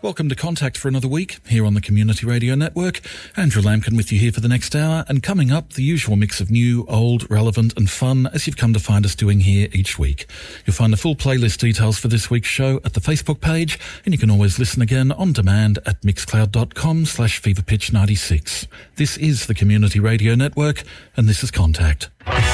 Welcome to Contact for another week here on the Community Radio Network. Andrew Lampkin with you here for the next hour, and coming up, the usual mix of new, old, relevant and fun as you've come to find us doing here each week. You'll find the full playlist details for this week's show at the Facebook page, and you can always listen again on demand at mixcloud.com/feverpitch96. This is the Community Radio Network, and this is Contact.